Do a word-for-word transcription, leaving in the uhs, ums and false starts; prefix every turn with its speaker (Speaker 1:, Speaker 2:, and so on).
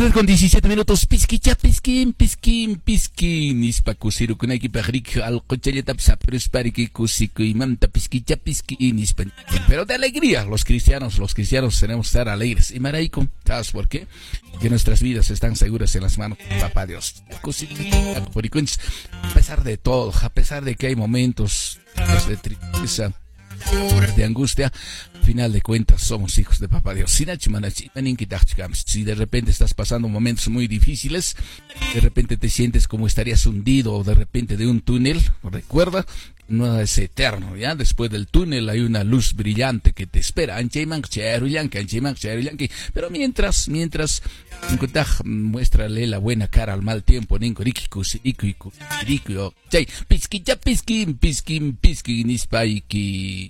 Speaker 1: Con diecisiete minutos, pisquicha, pisquín, pisquín, pisquín. Ispa kusiru kunaki pajrik al cochelleta psapruspariki kusiku y manta pisquicha, pisquín, ispa. Pero de alegría, los cristianos, los cristianos tenemos que estar alegres. Y maraico, ¿sabes por qué? Que nuestras vidas están seguras en las manos de Papá Dios. A pesar de todo, a pesar de que hay momentos de tristeza, de angustia, al final de cuentas somos hijos de Papá Dios. Si de repente estás pasando momentos muy difíciles, de repente te sientes como estarías hundido o de repente de un túnel, recuerda, no es eterno, ¿ya? Después del túnel hay una luz brillante que te espera. Pero mientras, mientras, muéstrale la buena cara al mal tiempo. Pisquilla, pisquín, pisquín, pisquín, ispaiki.